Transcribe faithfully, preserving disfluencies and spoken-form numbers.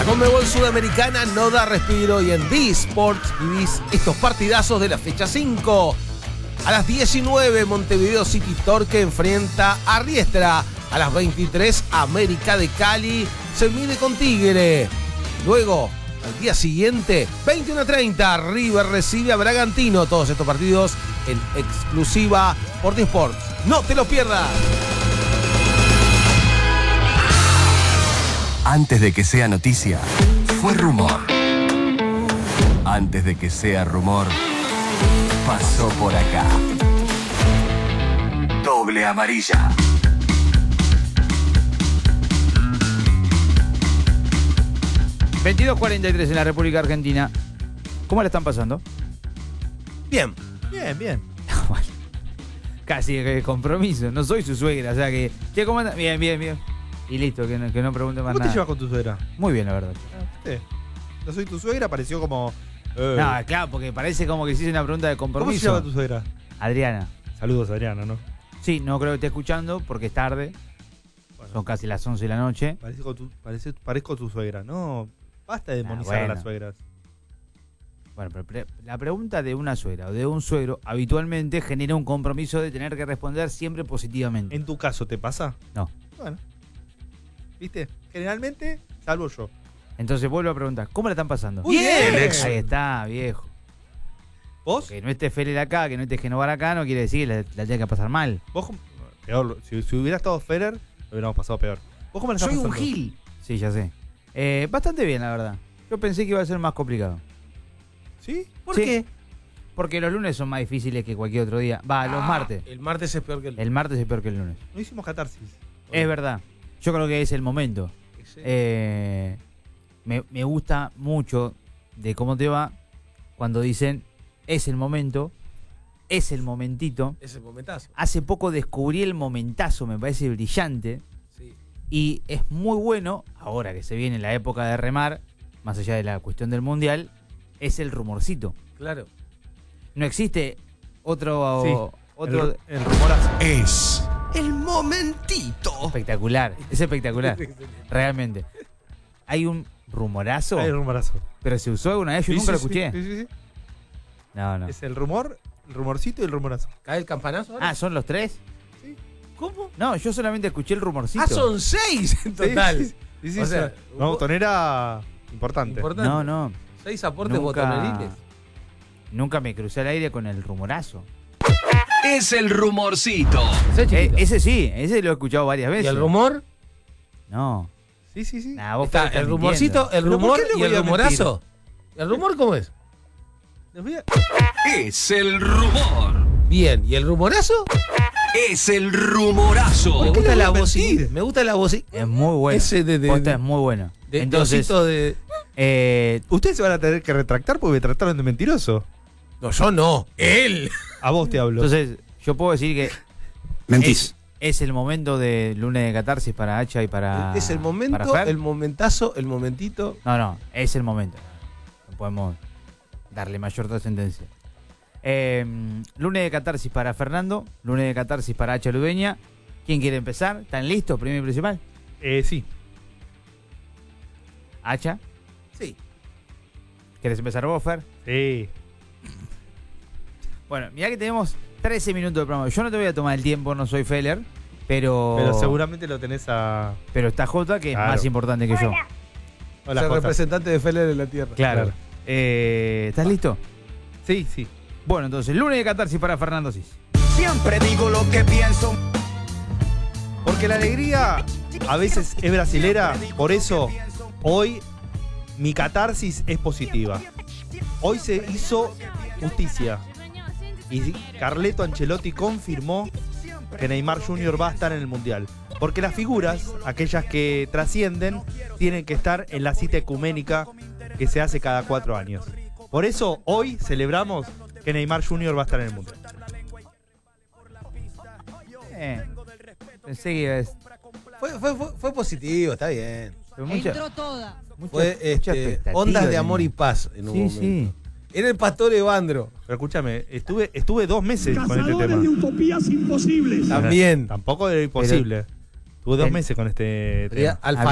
Conmebol Sudamericana no da respiro y en D Sports vivís estos partidazos de la fecha cinco. A las diecinueve, Montevideo City Torque enfrenta a Riestra. A las veintitrés, América de Cali se mide con Tigre. Luego, al día siguiente, veintiuno treinta, River recibe a Bragantino. Todos estos partidos en exclusiva por D Sports. ¡No te lo pierdas! Antes de que sea noticia, fue rumor. Antes de que sea rumor, pasó por acá. Doble amarilla. veintidós cuarenta y tres en la República Argentina. ¿Cómo la están pasando? Bien. Bien, bien. Casi de compromiso. No soy su suegra, o sea que... ¿Qué cómo anda? Bien, bien, bien. Y listo, que no, que no pregunte más ¿Cómo nada. te llevas con tu suegra? Muy bien, la verdad. Sí. No soy tu suegra, pareció como... Eh. No, claro, porque parece como que hiciste una pregunta de ¿Cómo se compromiso. llama tu suegra? Adriana. Saludos, Adriana, ¿no? Sí, no creo que esté escuchando porque es tarde. Bueno, Son casi las once de la noche. parezco tu, parece, parezco tu suegra. No, basta de demonizar Ah, bueno. a las suegras. Bueno, pero pre- la pregunta de una suegra o de un suegro habitualmente genera un compromiso de tener que responder siempre positivamente. ¿En tu caso te pasa? No. Bueno. ¿Viste? Generalmente, salvo yo. Entonces vuelvo a preguntar, ¿cómo la están pasando? Muy bien. Ahí está, viejo. ¿Vos? Que no esté Feller acá, que no esté Genovar acá, no quiere decir que la, la tenga que pasar mal. Vos, peor, si, si hubiera estado Federer, lo hubiéramos pasado peor. ¿Vos cómo la estás Soy un pasando? gil. Sí, ya sé. Eh, bastante bien, la verdad. Yo pensé que iba a ser más complicado. ¿Sí? ¿Por Sí. qué? Porque los lunes son más difíciles que cualquier otro día. Va, los Ah, martes. El martes es peor que el... El martes es peor que el lunes. No hicimos catarsis. Es verdad. Yo creo que es el momento. Eh, me, me gusta mucho de cómo te va cuando dicen es el momento, es el momentito. Es el momentazo. Hace poco descubrí el momentazo, me parece brillante. Sí. Y es muy bueno, ahora que se viene la época de remar, más allá de la cuestión del mundial, es el rumorcito. Claro. No existe otro... Sí, otro El, el rumorazo. Es El momentito. espectacular, es espectacular, realmente. Hay un rumorazo, Hay el rumorazo. pero se usó alguna vez, yo Sí, nunca sí, lo sí, escuché. Sí, sí, sí. No, no. Es el rumor, el rumorcito y el rumorazo. ¿Cae el campanazo ahora? Ah, ¿son los tres? Sí. ¿Cómo? No, yo solamente escuché el rumorcito. Ah, son seis en total. Sí, sí, sí, O sí. sea, Una hubo- botonera importante. Importante. No, no. Seis aportes Nunca, botoneriles. nunca me crucé al aire con el rumorazo. Es el rumorcito. Ese es Eh, chiquito. ese sí, ese lo he escuchado varias ¿Y veces. el rumor? No. Sí, sí, sí. Nah, vos Está estás el mintiendo. rumorcito, el ¿Pero por rumor qué le y voy el a rumorazo. ¿El rumor cómo es? Les voy a- Es el rumor. Bien. ¿Y el rumorazo? Es el rumorazo. Me qué gusta le la voy a voz. mentir? Me gusta la voz. Es muy bueno. Ese de- de- Posta de- es muy bueno. De, Entonces, Entonces, de... eh, Ustedes se van a tener que retractar porque me trataron de mentiroso. No, yo no. Él. A vos te hablo. entonces yo puedo decir que Mentís. es, es el momento de lunes de catarsis para Hacha y para es el momento, para Fer. el momentazo, el momentito. No, no, es el momento. No podemos darle mayor trascendencia. Eh, lunes de catarsis para Fernando, lunes de catarsis para Hacha Ludeña. ¿Quién quiere empezar? ¿Están listos? Primero y principal. Eh, sí. Hacha, Sí. ¿querés empezar vos, Fer? Sí. Bueno, mirá que tenemos trece minutos de programa. Yo no te voy a tomar el tiempo, no soy Feller, pero, Pero seguramente lo tenés a... pero está Jota, que Claro. es más importante que yo. Hola, es el Jota. representante de Feller en la Tierra. Claro. Claro. Eh, ¿Estás listo? Sí, sí. Bueno, entonces, lunes de catarsis para Fernando Cis. Siempre digo lo que pienso. Porque la alegría a veces es brasilera, por eso hoy mi catarsis es positiva. Hoy se hizo justicia y Carleto Ancelotti confirmó que Neymar junior va a estar en el Mundial. Porque las figuras, aquellas que trascienden, tienen que estar en la cita ecuménica que se hace cada cuatro años. Por eso hoy celebramos que Neymar junior va a estar en el Mundial. Eh, pensé que iba a decir- Fue, fue, fue, fue positivo, está bien. pero mucha- Entró toda. mucha- Fue mucha este, expectativa ondas de tenía. amor y paz en un Sí, momento. sí. Era el pastor Evandro. Pero escúchame, estuve, estuve dos meses con este Cazadores tema. de utopías imposibles. También. Tampoco era imposible. Tuve dos El- meses con este Sería tema. Alfa